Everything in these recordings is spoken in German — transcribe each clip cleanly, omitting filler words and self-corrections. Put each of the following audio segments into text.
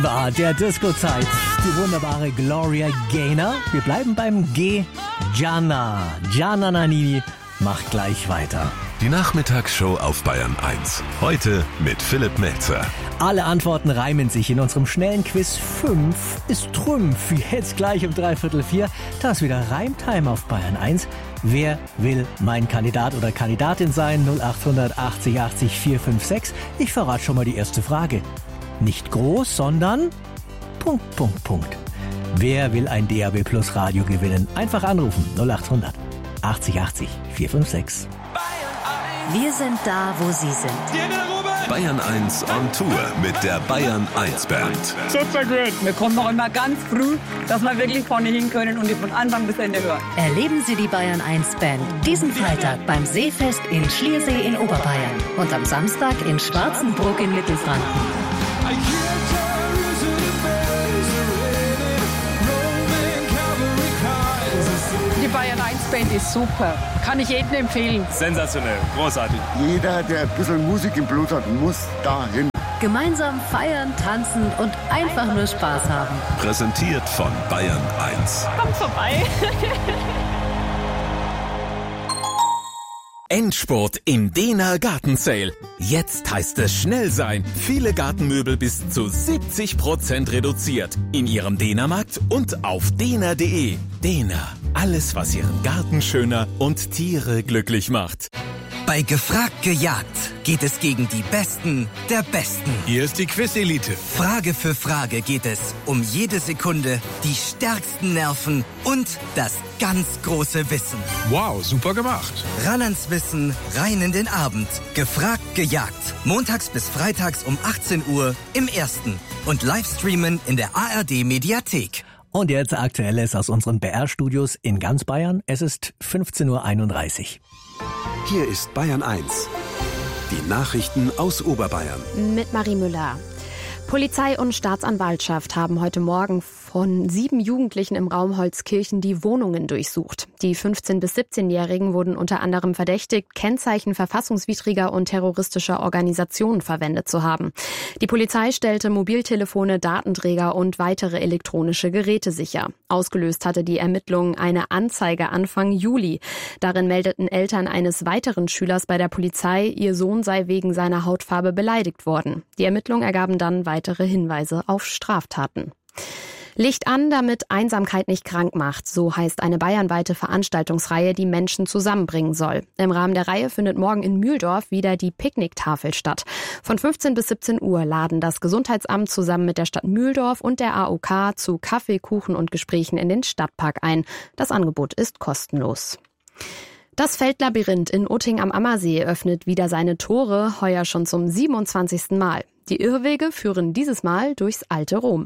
War der Disco-Zeit. Die wunderbare Gloria Gaynor. Wir bleiben beim G. Gianna. Gianna Nannini macht gleich weiter. Die Nachmittagsshow auf Bayern 1. Heute mit Philipp Melzer. Alle Antworten reimen sich in unserem schnellen Quiz. 5 ist Trümpf. Jetzt gleich um 3/4. Da ist wieder Reimtime auf Bayern 1. Wer will mein Kandidat oder Kandidatin sein? 0800 80 80 456. Ich verrate schon mal die erste Frage. Nicht groß, sondern Punkt. Wer will ein DAB Plus Radio gewinnen? Einfach anrufen. 0800 80 80 456. Wir sind da, wo Sie sind. Bayern 1 on Tour mit der Bayern 1 Band. Super gut. Wir kommen auch immer ganz früh, dass wir wirklich vorne hin können und die von Anfang bis Ende hören. Erleben Sie die Bayern 1 Band diesen Freitag beim Seefest in Schliersee in Oberbayern und am Samstag in Schwarzenbruck in Mittelfranken. Die Bayern 1 Band ist super. Kann ich jedem empfehlen. Sensationell, großartig. Jeder, der ein bisschen Musik im Blut hat, muss dahin. Gemeinsam feiern, tanzen und einfach nur Spaß haben. Präsentiert von Bayern 1. Kommt vorbei. Endspurt im Dehner Gartensale. Jetzt heißt es schnell sein. Viele Gartenmöbel bis zu 70% reduziert. In Ihrem Dehnermarkt und auf dehner.de. Dehner. Alles, was Ihren Garten schöner und Tiere glücklich macht. Bei Gefragt gejagt geht es gegen die Besten der Besten. Hier ist die Quiz-Elite. Frage für Frage geht es um jede Sekunde, die stärksten Nerven und das ganz große Wissen. Wow, super gemacht. Ran ans Wissen, rein in den Abend. Gefragt gejagt. Montags bis freitags um 18 Uhr im Ersten. Und Livestreamen in der ARD-Mediathek. Und jetzt Aktuelles aus unseren BR-Studios in ganz Bayern. Es ist 15:31 Uhr. Hier ist Bayern 1. Die Nachrichten aus Oberbayern. Mit Marie Müller. Polizei und Staatsanwaltschaft haben heute Morgen von 7 Jugendlichen im Raum Holzkirchen die Wohnungen durchsucht. Die 15- bis 17-Jährigen wurden unter anderem verdächtigt, Kennzeichen verfassungswidriger und terroristischer Organisationen verwendet zu haben. Die Polizei stellte Mobiltelefone, Datenträger und weitere elektronische Geräte sicher. Ausgelöst hatte die Ermittlung eine Anzeige Anfang Juli. Darin meldeten Eltern eines weiteren Schülers bei der Polizei, ihr Sohn sei wegen seiner Hautfarbe beleidigt worden. Die Ermittlungen ergaben dann weitere Hinweise auf Straftaten. Licht an, damit Einsamkeit nicht krank macht. So heißt eine bayernweite Veranstaltungsreihe, die Menschen zusammenbringen soll. Im Rahmen der Reihe findet morgen in Mühldorf wieder die Picknicktafel statt. Von 15 bis 17 Uhr laden das Gesundheitsamt zusammen mit der Stadt Mühldorf und der AOK zu Kaffee, Kuchen und Gesprächen in den Stadtpark ein. Das Angebot ist kostenlos. Das Feldlabyrinth in Utting am Ammersee öffnet wieder seine Tore, heuer schon zum 27. Mal. Die Irrwege führen dieses Mal durchs alte Rom.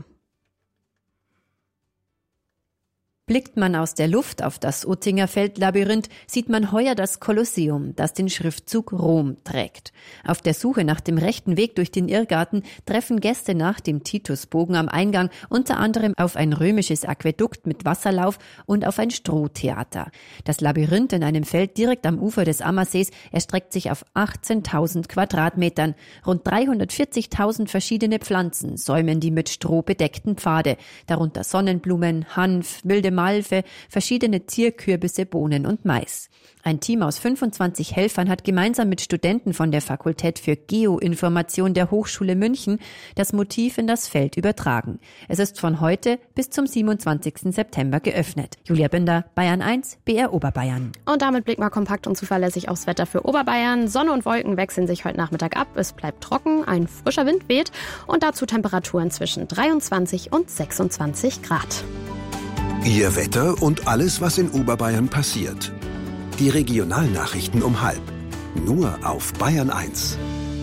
Blickt man aus der Luft auf das Uttinger Feldlabyrinth, sieht man heuer das Kolosseum, das den Schriftzug Rom trägt. Auf der Suche nach dem rechten Weg durch den Irrgarten treffen Gäste nach dem Titusbogen am Eingang unter anderem auf ein römisches Aquädukt mit Wasserlauf und auf ein Strohtheater. Das Labyrinth in einem Feld direkt am Ufer des Ammersees erstreckt sich auf 18.000 Quadratmetern. Rund 340.000 verschiedene Pflanzen säumen die mit Stroh bedeckten Pfade, darunter Sonnenblumen, Hanf, wilde Malve, verschiedene Zierkürbisse, Bohnen und Mais. Ein Team aus 25 Helfern hat gemeinsam mit Studenten von der Fakultät für Geoinformation der Hochschule München das Motiv in das Feld übertragen. Es ist von heute bis zum 27. September geöffnet. Julia Binder, Bayern 1, BR Oberbayern. Und damit blicken wir kompakt und zuverlässig aufs Wetter für Oberbayern. Sonne und Wolken wechseln sich heute Nachmittag ab. Es bleibt trocken, ein frischer Wind weht und dazu Temperaturen zwischen 23 und 26 Grad. Ihr Wetter und alles, was in Oberbayern passiert. Die Regionalnachrichten um 12:30. Nur auf Bayern 1.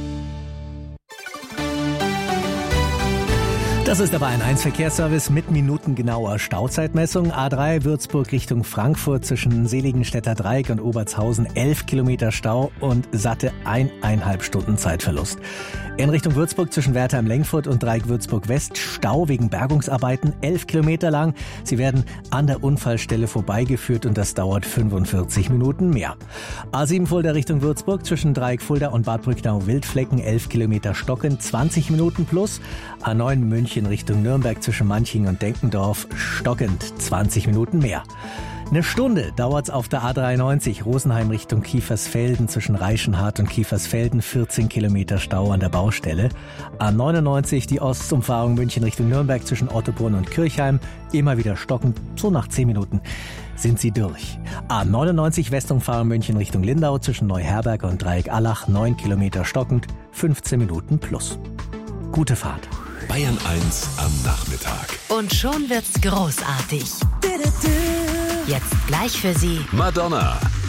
Das ist der Bayern 1 Verkehrsservice mit minutengenauer Stauzeitmessung. A3 Würzburg Richtung Frankfurt zwischen Seligenstädter Dreieck und Obertshausen 11 Kilometer Stau und satte 1,5 Stunden Zeitverlust. In Richtung Würzburg zwischen Wertheim-Lengfurt und Dreieck Würzburg West Stau wegen Bergungsarbeiten 11 Kilometer lang. Sie werden an der Unfallstelle vorbeigeführt und das dauert 45 Minuten mehr. A7 Fulda Richtung Würzburg zwischen Dreieck Fulda und Bad Brücknau-Wildflecken 11 Kilometer stocken, 20 Minuten plus. A9 München München Richtung Nürnberg zwischen Manching und Denkendorf stockend 20 Minuten mehr. Eine Stunde dauert's auf der A93 Rosenheim Richtung Kiefersfelden zwischen Reichenhart und Kiefersfelden, 14 Kilometer Stau an der Baustelle. A99 die Ostumfahrung München Richtung Nürnberg zwischen Ottobrunn und Kirchheim, immer wieder stockend, so nach 10 Minuten sind sie durch. A99 Westumfahrung München Richtung Lindau zwischen Neuherberg und Dreieck-Allach, 9 Kilometer stockend, 15 Minuten plus. Gute Fahrt. Bayern 1 am Nachmittag. Und schon wird's großartig. Jetzt gleich für Sie Madonna.